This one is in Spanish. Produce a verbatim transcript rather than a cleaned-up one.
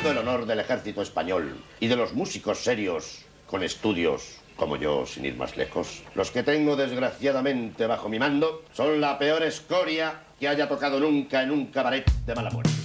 buscando el honor del ejército español y de los músicos serios con estudios como yo, sin ir más lejos. Los que tengo desgraciadamente bajo mi mando son la peor escoria que haya tocado nunca en un cabaret de mala muerte.